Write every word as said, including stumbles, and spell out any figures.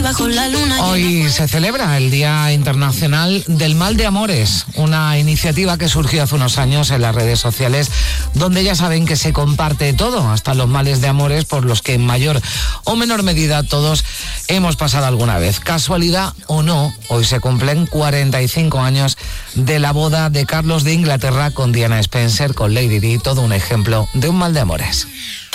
bajo la luna. Hoy se celebra el Día Internacional del Mal de Amores, una iniciativa que surgió hace unos años en las redes sociales, donde ya saben que se comparte todo, hasta los males de amores por los que en mayor o menor medida todos hemos pasado alguna vez. Casualidad o no, hoy se cumplen cuarenta y cinco años de la boda de Carlos de Inglaterra con Diana Spencer, con Lady Di, todo un ejemplo de un mal de amores.